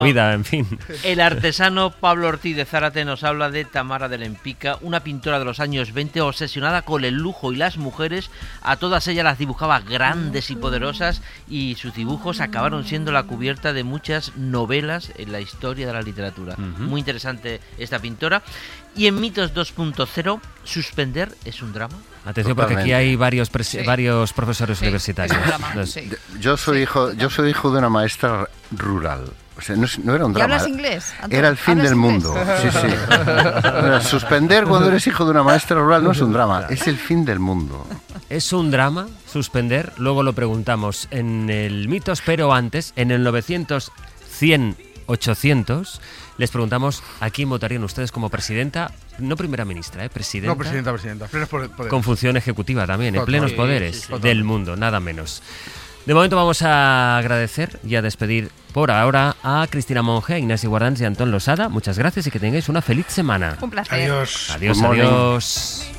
vida, en fin. El artesano Pablo Ortiz de Zárate nos habla de Tamara de Lempicka, una pintora de los años 20 obsesionada con el lujo y las mujeres. A todas ellas las dibujaba grandes y poderosas, y sus dibujos acabaron siendo la cubierta de muchas novelas en la historia de la literatura. Muy interesante esta pintora. Y en Mitos 2.0, ¿suspender es un drama? Atención, porque aquí hay varios profesores universitarios. Yo soy hijo de una maestra rural. O sea, no era un drama. ¿Y hablas inglés, Antonio? Era el fin del mundo. Sí. Suspender cuando eres hijo de una maestra rural no es un drama, es el fin del mundo. ¿Es un drama suspender? Luego lo preguntamos en el Mitos, pero antes, en el 900, 100, 800, les preguntamos a quién votarían ustedes como presidenta, no primera ministra, presidenta. No, presidenta, plenos poderes. Con función ejecutiva también, en plenos poderes sí. del mundo, nada menos. De momento vamos a agradecer y a despedir por ahora a Cristina Monge, a Ignasi Guardans y a Antón Losada. Muchas gracias y que tengáis una feliz semana. Un placer. Adiós. Adiós, adiós.